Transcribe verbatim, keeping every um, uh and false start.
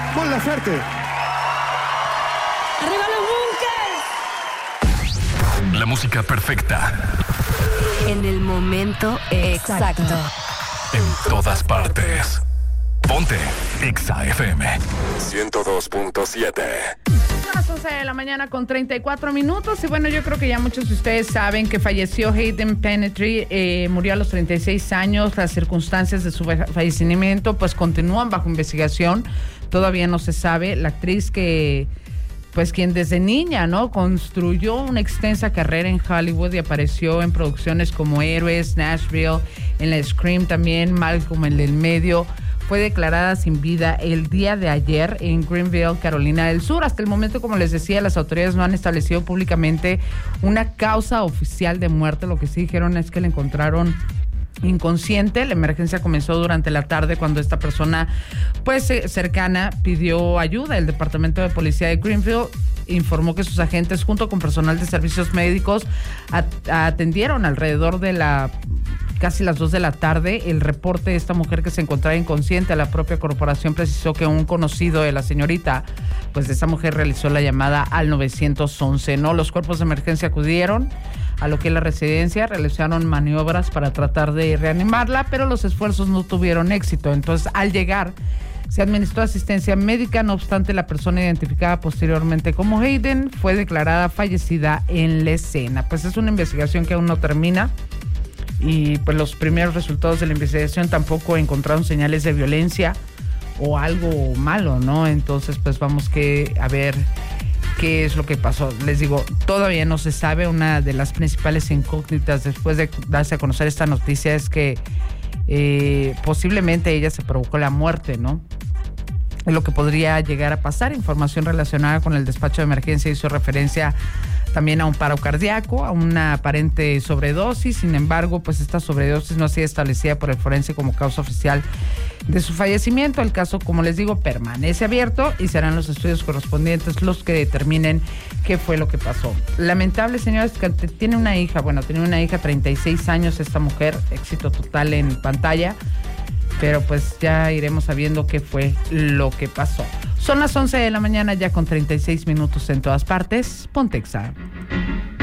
Mon Laferte. ¡Arriba los bunkers! La música perfecta. En el momento exacto. En todas partes. Ponte Exa F M ciento dos punto siete. Son las once de la mañana con treinta y cuatro minutos. Y bueno, yo creo que ya muchos de ustedes saben que falleció Hayden Panettiere. Eh, murió a los treinta y seis años. Las circunstancias de su fallecimiento pues continúan bajo investigación. Todavía no se sabe. La actriz que... pues quien desde niña, ¿no?, construyó una extensa carrera en Hollywood y apareció en producciones como Héroes, Nashville, en la Scream también, Malcolm en el medio, fue declarada sin vida el día de ayer en Greenville, Carolina del Sur. Hasta el momento, como les decía, las autoridades no han establecido públicamente una causa oficial de muerte. Lo que sí dijeron es que le encontraron inconsciente. La emergencia comenzó durante la tarde cuando esta persona pues cercana pidió ayuda. El departamento de policía de Greenville informó que sus agentes junto con personal de servicios médicos at- atendieron alrededor de la casi las dos de la tarde el reporte de esta mujer que se encontraba inconsciente. La propia corporación precisó que un conocido de la señorita, pues de esa mujer, realizó la llamada al nueve once, ¿no? Los cuerpos de emergencia acudieron a lo que es la residencia, realizaron maniobras para tratar de reanimarla, pero los esfuerzos no tuvieron éxito. Entonces, al llegar, se administró asistencia médica. No obstante, la persona identificada posteriormente como Hayden fue declarada fallecida en la escena. Pues es una investigación que aún no termina y pues los primeros resultados de la investigación tampoco encontraron señales de violencia o algo malo, ¿no? Entonces, pues vamos que a ver qué es lo que pasó. Les digo, todavía no se sabe. Una de las principales incógnitas después de darse a conocer esta noticia es que eh, posiblemente ella se provocó la muerte, ¿no? Es lo que podría llegar a pasar. Información relacionada con el despacho de emergencia hizo referencia también a un paro cardíaco, a una aparente sobredosis. Sin embargo, pues esta sobredosis no ha sido establecida por el forense como causa oficial de su fallecimiento. El caso, como les digo, permanece abierto y serán los estudios correspondientes los que determinen qué fue lo que pasó. Lamentable, señores, que tiene una hija, bueno, tiene una hija, treinta y seis años esta mujer, éxito total en pantalla, pero pues ya iremos sabiendo qué fue lo que pasó. Son las once de la mañana ya con treinta y seis minutos en todas partes. Ponte Exa.